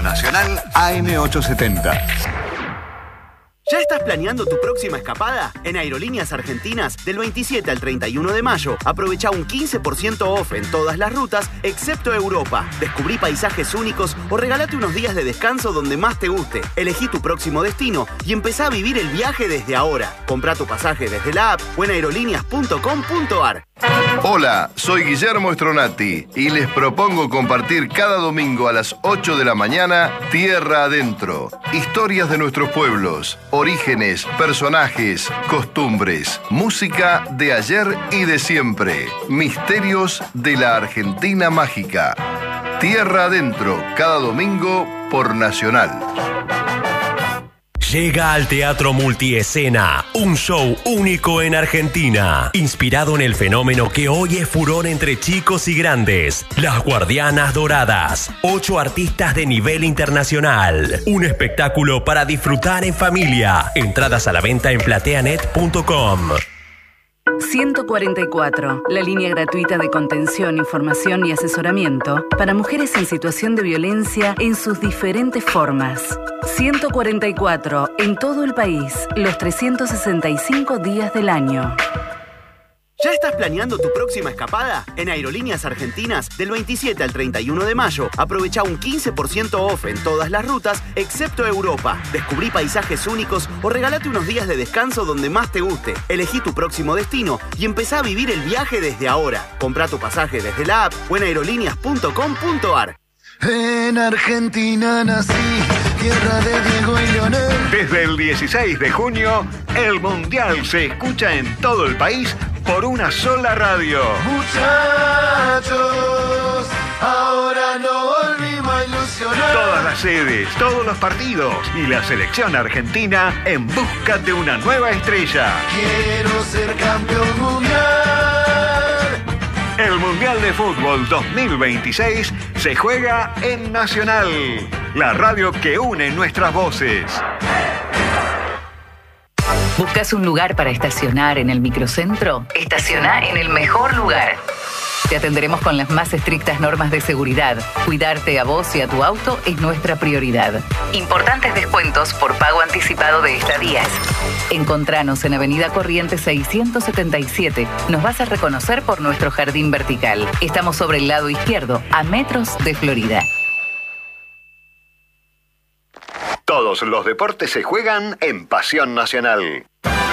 Nacional AM870. ¿Ya estás planeando tu próxima escapada? En Aerolíneas Argentinas, del 27 al 31 de mayo, aprovecha un 15% off en todas las rutas, excepto Europa. Descubrí paisajes únicos o regalate unos días de descanso donde más te guste. Elegí tu próximo destino y empezá a vivir el viaje desde ahora. Comprá tu pasaje desde la app o en aerolíneas.com.ar. Hola, soy Guillermo Stronati y les propongo compartir cada domingo a las 8 de la mañana Tierra Adentro. Historias de nuestros pueblos, orígenes, personajes, costumbres, música de ayer y de siempre, misterios de la Argentina mágica. Tierra Adentro, cada domingo por Nacional. Llega al Teatro Multiescena, un show único en Argentina, inspirado en el fenómeno que hoy es furor entre chicos y grandes, Las Guardianas Doradas. 8 artistas de nivel internacional. Un espectáculo para disfrutar en familia. Entradas a la venta en plateanet.com. 144, la línea gratuita de contención, información y asesoramiento para mujeres en situación de violencia en sus diferentes formas. 144, en todo el país, los 365 días del año. ¿Ya estás planeando tu próxima escapada? En Aerolíneas Argentinas, del 27 al 31 de mayo, aprovecha un 15% off en todas las rutas, excepto Europa. Descubrí paisajes únicos o regalate unos días de descanso donde más te guste. Elegí tu próximo destino y empezá a vivir el viaje desde ahora. Comprá tu pasaje desde la app o en aerolíneas.com.ar. En Argentina nací, tierra de Diego y Leonel. Desde el 16 de junio, el Mundial se escucha en todo el país por una sola radio. Muchachos, ahora no volvimos a ilusionar. Todas las sedes, todos los partidos y la selección argentina en busca de una nueva estrella. Quiero ser campeón mundial. El Mundial de Fútbol 2026 se juega en Nacional, la radio que une nuestras voces. ¿Buscas un lugar para estacionar en el microcentro? Estaciona en el mejor lugar. Te atenderemos con las más estrictas normas de seguridad. Cuidarte a vos y a tu auto es nuestra prioridad. Importantes descuentos por pago anticipado de estadías. Encontranos en Avenida Corrientes 677. Nos vas a reconocer por nuestro jardín vertical. Estamos sobre el lado izquierdo, a metros de Florida. Todos los deportes se juegan en Pasión Nacional.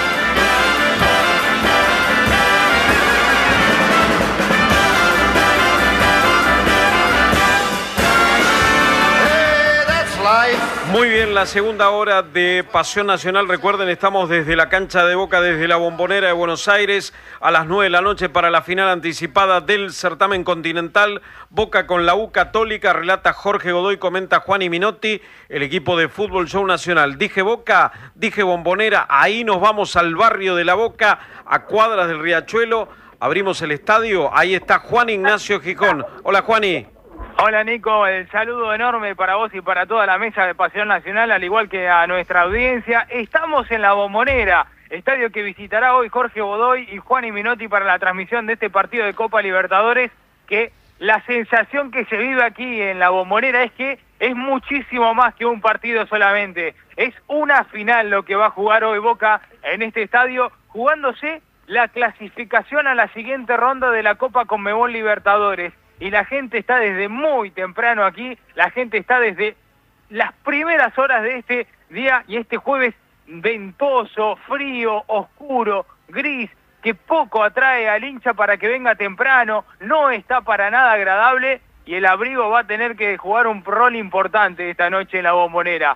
Muy bien, la segunda hora de Pasión Nacional. Recuerden, estamos desde la cancha de Boca, desde la Bombonera de Buenos Aires, a las 9 de la noche para la final anticipada del certamen continental. Boca con la U Católica, relata Jorge Godoy, comenta Juan y Minotti, el equipo de Fútbol Show Nacional. Dije Boca, dije Bombonera, ahí nos vamos al barrio de La Boca, a cuadras del Riachuelo. Abrimos el estadio, ahí está Juan Ignacio Gijón. Hola, Juani. Hola Nico, el saludo enorme para vos y para toda la mesa de Pasión Nacional, al igual que a nuestra audiencia. Estamos en la Bombonera, estadio que visitará hoy Jorge Godoy y Juan y Minotti para la transmisión de este partido de Copa Libertadores, que la sensación que se vive aquí en la Bombonera es que es muchísimo más que un partido solamente. Es una final lo que va a jugar hoy Boca en este estadio, jugándose la clasificación a la siguiente ronda de la Copa Conmebol Libertadores. Y la gente está desde muy temprano aquí, la gente está desde las primeras horas de este día y este jueves ventoso, frío, oscuro, gris, que poco atrae al hincha para que venga temprano, no está para nada agradable y el abrigo va a tener que jugar un rol importante esta noche en la Bombonera.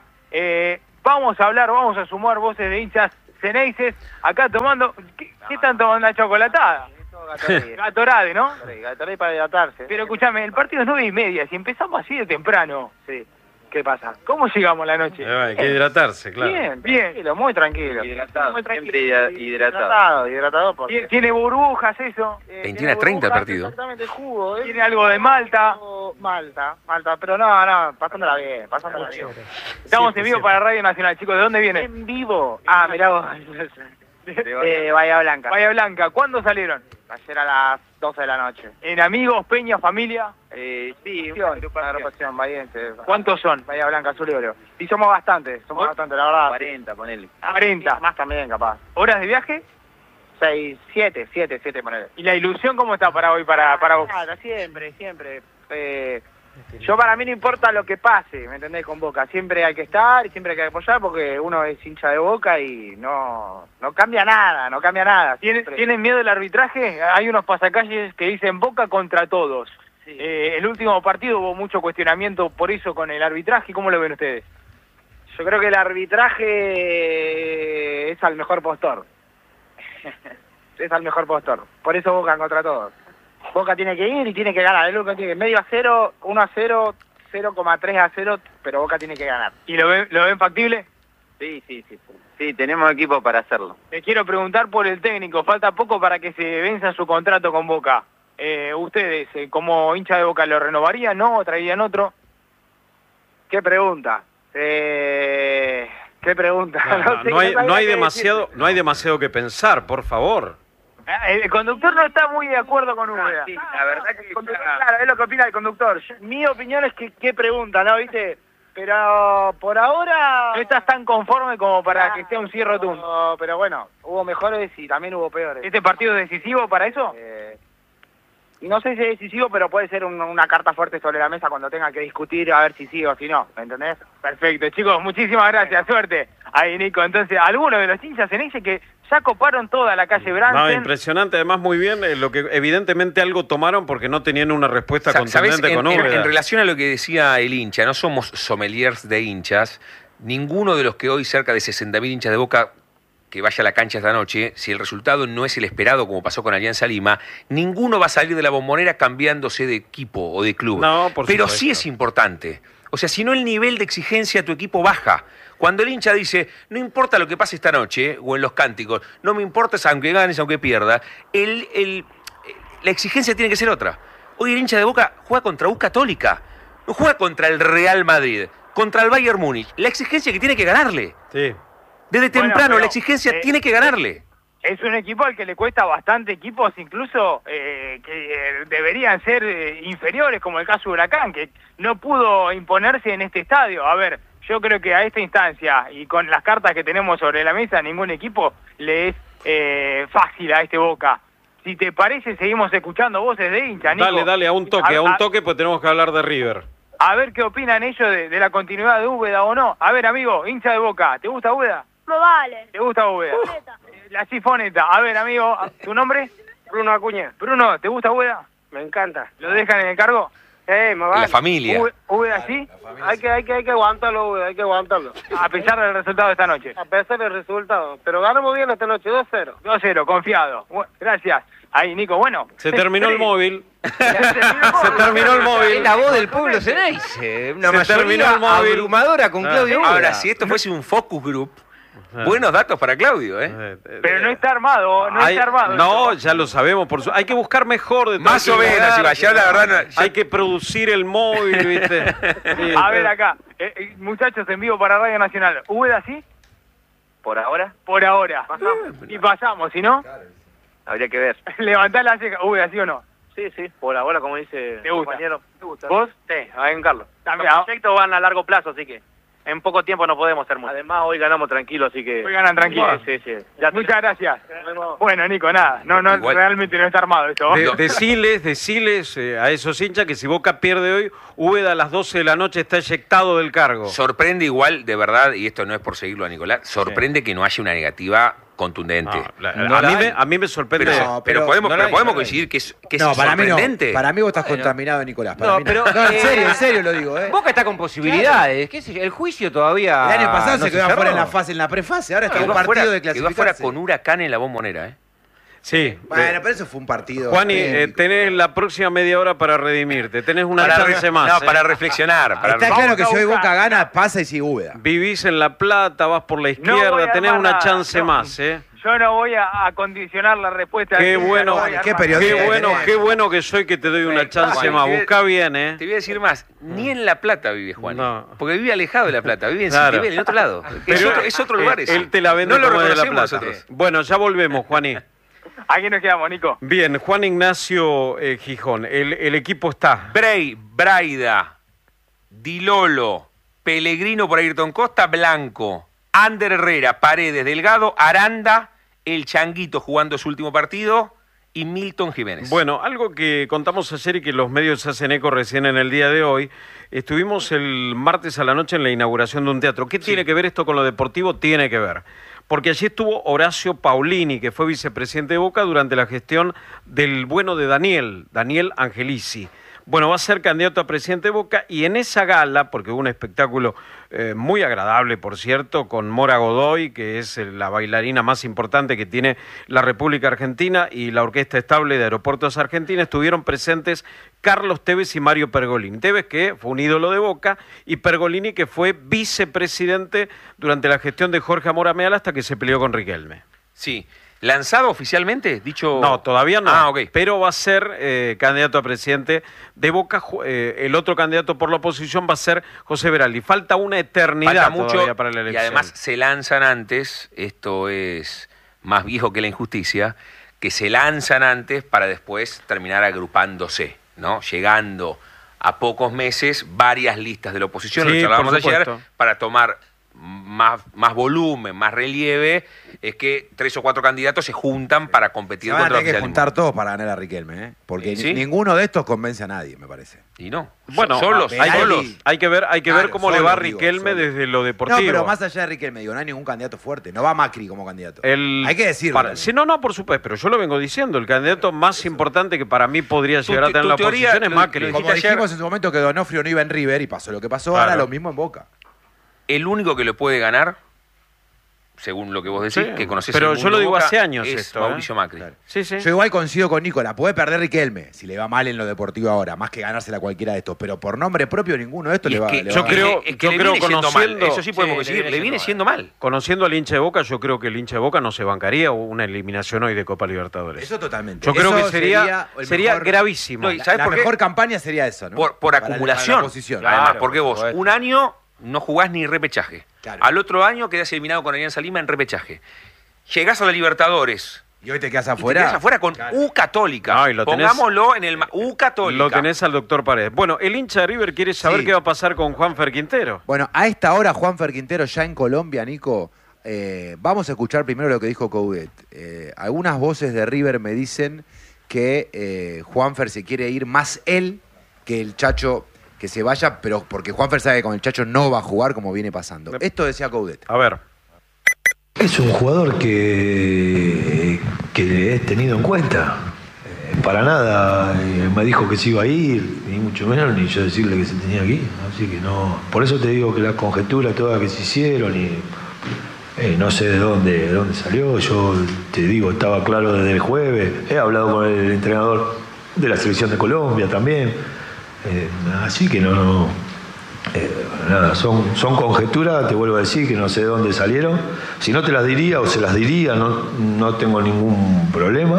Vamos a hablar, vamos a sumar voces de hinchas ceneices, acá tomando, ¿qué están tomando? Una chocolatada. Gatorade, ¿no? Gatorade para hidratarse. Pero escúchame, el partido es 9:30, si empezamos así de temprano. Sí. ¿Qué pasa? ¿Cómo llegamos la noche? Hay que hidratarse, claro. Bien, bien. Tranquilo, muy tranquilo. Hidratado, muy tranquilo. siempre hidratado. Hidratado porque... ¿Tiene burbujas eso? 21:30 el partido. Exactamente, jugo. ¿Tiene algo de Malta? Malta, pero no, pasándola bien, bien. Estamos en vivo para Radio Nacional, chicos, ¿de dónde viene? En vivo. Ah, mirá vos. Bahía Blanca. Bahía Blanca. ¿Cuándo salieron? Ayer a las 12 de la noche. ¿En amigos, peña, familia? Sí, una agrupación bahiense. ¿Cuántos son? Bahía Blanca, Azul y Oro. Y somos bastantes, la verdad. 40, ponele. 40. Más también, capaz. ¿Horas de viaje? 6, 7, ponele. ¿Y la ilusión cómo está para hoy, para vos? Nada, siempre. Yo para mí no importa lo que pase, ¿me entendés? Con Boca. Siempre hay que estar y siempre hay que apoyar porque uno es hincha de Boca y no cambia nada. ¿Tienen miedo del arbitraje? Hay unos pasacalles que dicen Boca contra todos. Sí. El último partido hubo mucho cuestionamiento por eso con el arbitraje. ¿Cómo lo ven ustedes? Yo creo que el arbitraje es al mejor postor. Es al mejor postor. Por eso Boca contra todos. Boca tiene que ir y tiene que ganar. El único tiene que medio a 0, 1-0, 0,3-0, pero Boca tiene que ganar. ¿Y lo ven factible? Sí. Sí, tenemos equipo para hacerlo. Les quiero preguntar por el técnico. Falta poco para que se venza su contrato con Boca. ¿Ustedes, como hincha de Boca, lo renovarían, no? ¿O traerían otro? ¿Qué pregunta? No hay demasiado que pensar, por favor. El conductor no está muy de acuerdo con Úbeda. Sí, la verdad que claro, es lo que opina el conductor. Mi opinión es que qué pregunta, ¿no? ¿Viste? Pero por ahora... No estás tan conforme como para que sea un cierre rotundo. No, pero bueno, hubo mejores y también hubo peores. ¿Este partido es decisivo para eso? No sé si es decisivo, pero puede ser una carta fuerte sobre la mesa cuando tenga que discutir a ver si sí o si no, ¿me entendés? Perfecto, chicos, muchísimas gracias, suerte. Ahí, Nico, entonces, algunos de los hinchas en ese que ya coparon toda la calle Bransen. No, impresionante, además muy bien, lo que evidentemente algo tomaron porque no tenían una respuesta contundente con Úbeda. En relación a lo que decía el hincha, no somos sommeliers de hinchas, ninguno de los que hoy cerca de 60.000 hinchas de Boca que vaya a la cancha esta noche, si el resultado no es el esperado como pasó con Alianza Lima, ninguno va a salir de la Bombonera cambiando-se de equipo o de club. No, por Pero supuesto. sí es importante. O sea, si no el nivel de exigencia de tu equipo baja. Cuando el hincha dice, no importa lo que pase esta noche, o en los cánticos, no me importa aunque ganes, aunque pierda, la exigencia tiene que ser otra. Hoy el hincha de Boca juega contra U Católica, no juega contra el Real Madrid, contra el Bayern Múnich. La exigencia que tiene que ganarle. Sí. Desde temprano pero, la exigencia tiene que ganarle. Es un equipo al que le cuesta bastante, equipos incluso que deberían ser inferiores, como el caso de Huracán, que no pudo imponerse en este estadio. A ver, yo creo que a esta instancia y con las cartas que tenemos sobre la mesa, ningún equipo le es fácil a este Boca. Si te parece, seguimos escuchando voces de hincha, Nico. Dale, a un toque, pues tenemos que hablar de River. A ver qué opinan ellos de la continuidad de Úbeda o no. A ver, amigo, hincha de Boca, ¿te gusta Úbeda? No vale. ¿Te gusta Úbeda? La sifoneta. A ver, amigo, ¿tu nombre? Bruno Acuña. Bruno, ¿te gusta Úbeda? Me encanta. ¿Lo dejan en el cargo? Me vale. La familia. ¿Úbeda sí? Hay que aguantarlo, hay que aguantarlo. A pesar del resultado de esta noche. A pesar del resultado. Pero ganamos bien esta noche, 2-0. 2-0, confiado. Gracias. Ahí, Nico, bueno. Se terminó el móvil. Se terminó el móvil. Es la voz del pueblo Ceneice. Una Se terminó el mayoría móvil. abrumadora con Claudio Úbeda. Ahora, si esto fuese un focus group, buenos datos para Claudio, Pero no está armado, está armado. No, ya lo sabemos. Hay que buscar mejor de Más o menos, Iba, ya la verdad no, hay que producir el móvil, ¿viste? Sí, a ver acá, muchachos en vivo para Radio Nacional. ¿Úbeda sí? ¿Por ahora? Por ahora. Y pasamos, si no, Habría que ver. levantá la ceja. ¿Úbeda sí o no? Sí, por ahora, como dice ¿Te gusta? compañero. ¿Te gusta? ¿Vos? Sí, a ver, Carlos. También. Los proyectos van a largo plazo, así que en poco tiempo no podemos hacer mucho. Además, hoy ganamos tranquilo, así que... Hoy ganan tranquilos. Sí. Muchas gracias. Bueno, Nico, nada. No, realmente no está armado esto. Deciles a esos hinchas que si Boca pierde hoy, Úbeda a las 12 de la noche está eyectado del cargo. sorprende igual, de verdad, y esto no es por seguirlo a Nicolás, sorprende que no haya una negativa contundente. A mí me sorprende. Pero podemos coincidir que es sorprendente. Para mí vos estás contaminado, Nicolás. No, pero en serio lo digo. Boca está con posibilidades. ¿Qué sé yo? El juicio todavía. El año pasado se quedó afuera cerró. en la prefase. Ahora está Quedó un partido de quedó clasificarse. afuera con Huracán en la Bombonera, Sí. Bueno, pero eso fue un partido. Juani, tenés la próxima media hora para redimirte. Tenés una chance más. No, para reflexionar. Está claro que si hoy Boca gana, pasa y sigue Úbeda. Vivís en La Plata, vas por la izquierda, tenés una chance más. Yo no voy a condicionar la respuesta. Qué bueno, qué bueno que soy que te doy una chance Juan, más. Buscá bien, ¿eh? Te voy a decir más, ni en La Plata vive Juan. No. Porque vive alejado de La Plata, vive en Claro. Citibel, en otro lado. Pero es otro lugar ese. Él te la vende no lo como de La reconocemos Plata. nosotros. Bueno, ya volvemos, Juaní. Aquí nos quedamos, Nico. Bien, Juan Ignacio Gijón, el equipo está. Braida, Dilolo, Pellegrino por Ayrton Costa, Blanco, Ander Herrera, Paredes, Delgado, Aranda, el Changuito jugando su último partido y Milton Jiménez. Bueno, algo que contamos ayer y que los medios se hacen eco recién en el día de hoy, estuvimos el martes a la noche en la inauguración de un teatro. ¿Qué tiene que ver esto con lo deportivo? Tiene que ver. Porque allí estuvo Horacio Paulini, que fue vicepresidente de Boca durante la gestión del bueno de Daniel Angelici. Bueno, va a ser candidato a presidente de Boca y en esa gala, porque hubo un espectáculo muy agradable, por cierto, con Mora Godoy, que es la bailarina más importante que tiene la República Argentina, y la Orquesta Estable de Aeropuertos Argentina, estuvieron presentes Carlos Tevez y Mario Pergolini. Tevez, que fue un ídolo de Boca, y Pergolini, que fue vicepresidente durante la gestión de Jorge Amorameal hasta que se peleó con Riquelme. Sí. ¿Lanzado oficialmente? Dicho... No, todavía no, Ah, ok. pero va a ser candidato a presidente de Boca. El otro candidato por la oposición va a ser José Veraldi. Falta una eternidad Falta mucho todavía para la elección. y además se lanzan antes, esto es más viejo que la injusticia, que se lanzan antes para después terminar agrupándose, ¿no? Llegando a pocos meses varias listas de la oposición, Sí, lo charlábamos por ayer, supuesto. para tomar más volumen, más relieve, es que 3 o 4 candidatos se juntan para competir Se van a contra el tener que oficialismo. juntar todos para ganar a Riquelme, ¿eh? Porque ¿Sí? ninguno de estos convence a nadie, me parece. Y no. Bueno, solos, hay que ver Claro, cómo le va a solos, digo, Riquelme solos. desde lo deportivo. No, pero más allá de Riquelme, digo, no hay ningún candidato fuerte. No va Macri como candidato. Hay que decirlo. Sí, no, por supuesto, pero yo lo vengo diciendo. El candidato más importante que para mí podría llegar a tener la oposición es Macri. Como dijimos en su momento que Donofrio no iba en River y pasó lo que pasó, Claro. ahora lo mismo en Boca. El único que lo puede ganar, según lo que vos decís, Sí, que conocés pero el yo mundo lo digo Boca, hace años es esto, Mauricio Macri. Yo igual coincido con Nicola, puede perder Riquelme si le va mal en lo deportivo ahora, más que ganársela a cualquiera de estos, pero por nombre propio ninguno de estos le va, le va yo a creo, ganar. es que le viene siendo mal, eso sí podemos Sí, decir, le viene siendo mal. Conociendo al hincha de Boca, yo creo que el hincha de Boca no se bancaría una eliminación hoy de Copa Libertadores. Eso totalmente. Yo creo Eso que sería el mejor- gravísimo. No, y ¿sabes la por qué? mejor campaña sería eso, ¿no? Por Para la acumulación. oposición. Además, Claro, porque vos por supuesto. un año no jugás ni repechaje. Claro. Al otro año quedás eliminado con Alianza Lima en repechaje. Llegás a la Libertadores. Y hoy te quedas Y te afuera. quedás afuera con U Católica. No, y lo tenés- Pongámoslo en el U Católica. Lo tenés al doctor Paredes. Bueno, el hincha de River quiere saber Sí. qué va a pasar con Juanfer Quintero. Bueno, a esta hora Juanfer Quintero ya en Colombia, Nico. Vamos a escuchar primero lo que dijo Coudet. Algunas voces de River me dicen que Juanfer se quiere ir más él que el Chacho que se vaya, pero porque Juanfer sabe que con el Chacho no va a jugar como viene pasando. Esto decía Coudet. A ver. Es un jugador que he tenido en cuenta. Para nada me dijo que se iba a ir, ni mucho menos, ni yo decirle que se tenía que ir. Así que no. Por eso te digo que las conjeturas todas que se hicieron y no sé de dónde salió. Yo te digo, estaba claro desde el jueves. He hablado con el entrenador de la selección de Colombia también. Así que no. Nada, son conjeturas, te vuelvo a decir que no sé de dónde salieron. Si no te las diría o se las diría, no tengo ningún problema.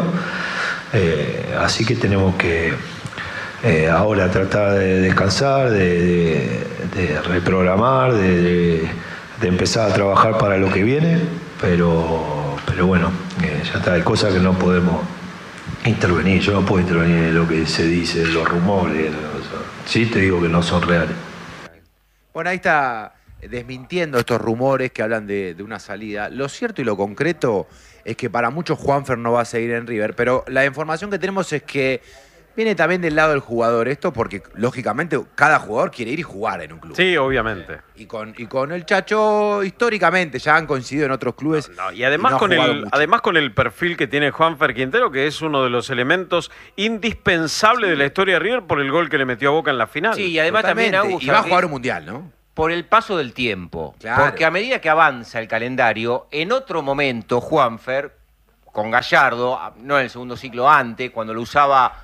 Así que tenemos que ahora tratar de descansar, de reprogramar, de empezar a trabajar para lo que viene. Pero bueno, ya está, hay cosas que no podemos intervenir. Yo no puedo intervenir en lo que se dice, los rumores. Sí te digo que no son reales. Bueno, ahí está desmintiendo estos rumores que hablan de una salida. Lo cierto y lo concreto es que para muchos Juanfer no va a seguir en River, pero la información que tenemos es que viene también del lado del jugador esto, porque lógicamente cada jugador quiere ir y jugar en un club. Sí, obviamente. Y con el Chacho, históricamente, ya han coincidido en otros clubes. Y además, no ha jugado mucho. además con el perfil que tiene Juanfer Quintero, que es uno de los elementos indispensables de la historia de River por el gol que le metió a Boca en la final. Sí, y además también, Agus, Y va a jugar un mundial, ¿no? Por el paso del tiempo. Claro. Porque a medida que avanza el calendario, en otro momento Juanfer, con Gallardo, no en el segundo ciclo antes, cuando lo usaba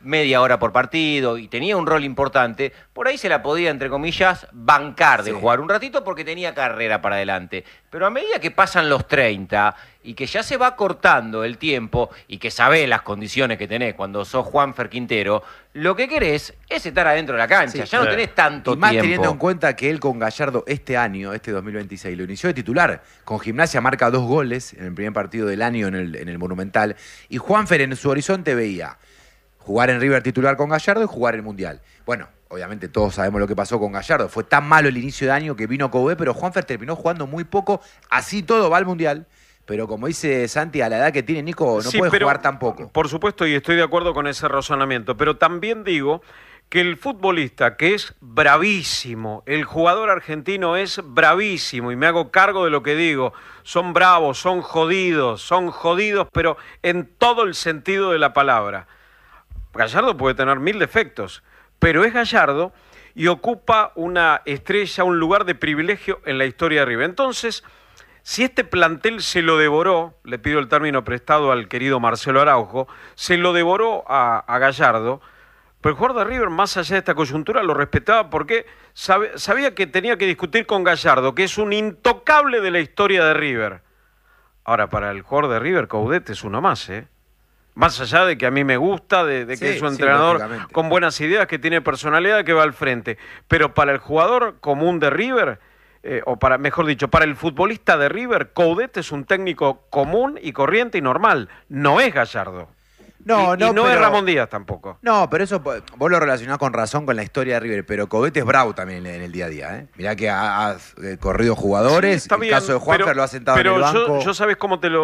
media hora por partido y tenía un rol importante, por ahí se la podía, entre comillas, bancar de jugar un ratito porque tenía carrera para adelante. Pero a medida que pasan los 30 y que ya se va cortando el tiempo y que sabés las condiciones que tenés cuando sos Juanfer Quintero, lo que querés es estar adentro de la cancha, ya no tenés tanto y más tiempo. teniendo en cuenta que él con Gallardo este año, este 2026, lo inició de titular. Con Gimnasia marca 2 goles en el primer partido del año en el Monumental. Y Juanfer en su horizonte veía jugar en River titular con Gallardo y jugar el Mundial. Bueno, obviamente todos sabemos lo que pasó con Gallardo. Fue tan malo el inicio de año que vino Coudet, pero Juanfer terminó jugando muy poco. Así todo va al Mundial. Pero como dice Santi, a la edad que tiene Nico, no puede jugar tan poco. Por supuesto, y estoy de acuerdo con ese razonamiento. Pero también digo que el futbolista, que es bravísimo, el jugador argentino es bravísimo, y me hago cargo de lo que digo, son bravos, son jodidos, pero en todo el sentido de la palabra. Gallardo puede tener 1000 defectos, pero es Gallardo y ocupa una estrella, un lugar de privilegio en la historia de River. Entonces, si este plantel se lo devoró, le pido el término prestado al querido Marcelo Araujo, se lo devoró a Gallardo, pero el jugador de River, más allá de esta coyuntura, lo respetaba porque sabía que tenía que discutir con Gallardo, que es un intocable de la historia de River. Ahora, para el jugador de River, Coudet es uno más, ¿eh? Más allá de que a mí me gusta, de que es un entrenador con buenas ideas, que tiene personalidad, que va al frente. Pero para el jugador común de River, mejor dicho, para el futbolista de River, Coudet es un técnico común y corriente y normal. No es Gallardo. No es Ramón Díaz tampoco. No, pero eso vos lo relacionás con razón con la historia de River, pero Coudet es bravo también en el día a día, ¿eh? Mirá que ha corrido jugadores, el caso de Juanfer lo ha sentado en el banco. Yo ¿sabés cómo te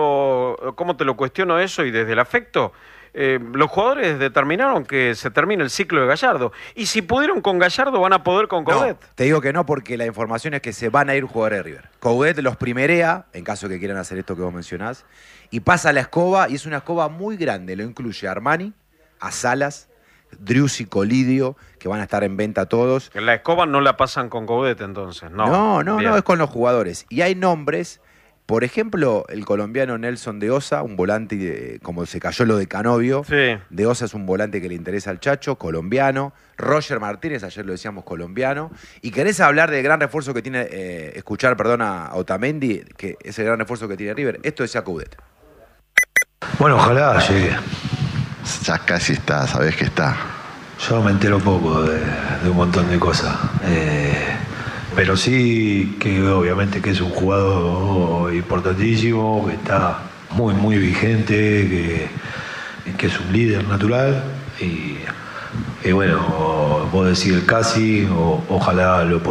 lo cuestiono eso? Y desde el afecto, los jugadores determinaron que se termine el ciclo de Gallardo, y si pudieron con Gallardo van a poder con Coudet. No, te digo que no, porque la información es que se van a ir jugadores de River. Coudet los primerea, en caso que quieran hacer esto que vos mencionás, y pasa la escoba, y es una escoba muy grande, lo incluye a Armani, a Salas, Driussi, Colidio, que van a estar en venta todos. La escoba no la pasan con Coudet entonces, no, es con los jugadores. Y hay nombres, por ejemplo, el colombiano Nelson de Osa, un volante, como se cayó lo de Canovio, de Osa es un volante que le interesa al Chacho, colombiano. Roger Martínez, ayer lo decíamos, colombiano. Y querés hablar del gran refuerzo que tiene, a Otamendi, que es el gran refuerzo que tiene River. Esto decía Coudet. Bueno, ojalá llegue. Ya casi está, sabés que está. Yo me entero poco de un montón de cosas. Pero sí que obviamente que es un jugador importantísimo, que está muy, muy vigente, que es un líder natural. Y bueno, vos decís el casi, ojalá lo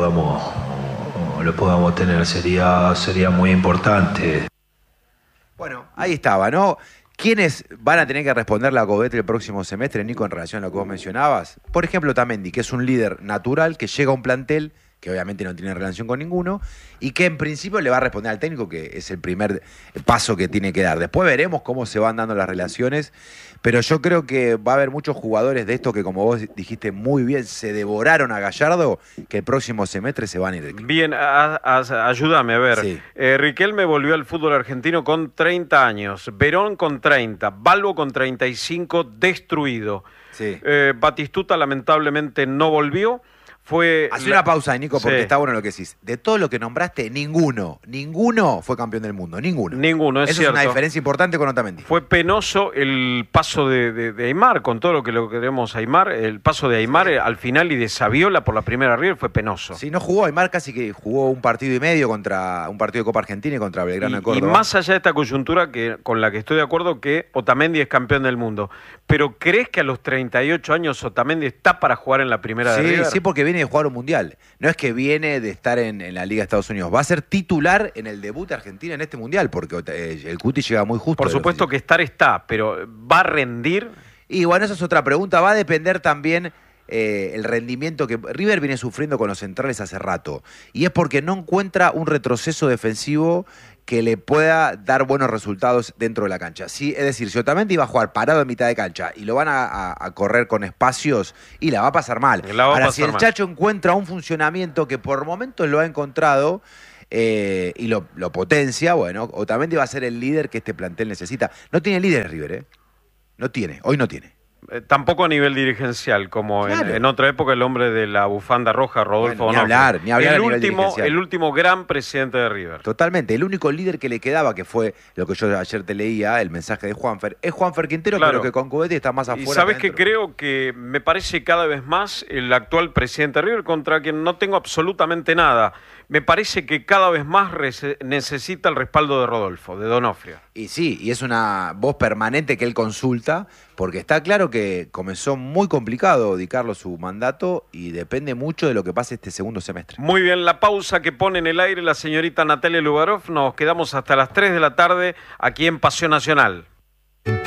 podamos tener, sería muy importante. Bueno, ahí estaba, ¿no? ¿Quiénes van a tener que responderle a Coudet el próximo semestre, Nico, en relación a lo que vos mencionabas? Por ejemplo, Otamendi, que es un líder natural, que llega a un plantel que obviamente no tiene relación con ninguno, y que en principio le va a responder al técnico, que es el primer paso que tiene que dar. Después veremos cómo se van dando las relaciones, pero yo creo que va a haber muchos jugadores de estos que, como vos dijiste muy bien, se devoraron a Gallardo, que el próximo semestre se van a ir. Bien, ayúdame, a ver. Sí. Riquelme volvió al fútbol argentino con 30 años, Verón con 30, Balbo con 35, destruido. Sí. Batistuta lamentablemente no volvió. Hacé una pausa, Nico, porque está bueno lo que decís. De todo lo que nombraste, ninguno fue campeón del mundo. Ninguno, es Eso cierto. Es una diferencia importante con Otamendi. Fue penoso el paso de Aimar, con todo lo que queremos a Aimar. El paso de Aimar al final y de Saviola por la primera River fue penoso. Sí, no jugó Aimar, casi que jugó un partido y medio contra un partido de Copa Argentina y contra Belgrano de Córdoba. Y más allá de esta coyuntura con la que estoy de acuerdo, que Otamendi es campeón del mundo. Pero ¿crees que a los 38 años Otamendi está para jugar en la primera de River? Sí, porque viene de jugar un mundial. No es que viene de estar en la Liga de Estados Unidos. Va a ser titular en el debut de Argentina en este mundial, porque el Cuti llega muy justo. Por supuesto que está, pero ¿va a rendir? Y bueno, esa es otra pregunta. Va a depender también el rendimiento que River viene sufriendo con los centrales hace rato. Y es porque no encuentra un retroceso defensivo que le pueda dar buenos resultados dentro de la cancha. Sí, es decir, si Otamendi va a jugar parado en mitad de cancha y lo van a correr con espacios, y la va a pasar mal. Ahora, si el Chacho encuentra un funcionamiento que por momentos lo ha encontrado y lo potencia, bueno, Otamendi va a ser el líder que este plantel necesita. No tiene líder River, ¿eh? Hoy no tiene. tampoco a nivel dirigencial, como Claro. en otra época el hombre de la bufanda roja, Rodolfo Bueno, ni Donofrio. hablar a nivel dirigencial. El último gran presidente de River. Totalmente. El único líder que le quedaba, que fue lo que yo ayer te leía, el mensaje de Juanfer, es Juanfer Quintero, Claro. pero que con Cobetti está más Y afuera. sabes que que adentro. creo que me parece cada vez más el actual presidente de River, contra quien no tengo absolutamente nada. Me parece que cada vez más necesita el respaldo de Rodolfo, de Donofrio. Y sí, y es una voz permanente que él consulta, porque está claro que comenzó muy complicado, Di Carlo, su mandato, y depende mucho de lo que pase este segundo semestre. Muy bien, la pausa que pone en el aire la señorita Natalia Lubarov. Nos quedamos hasta las 3 de la tarde aquí en Pasión Nacional.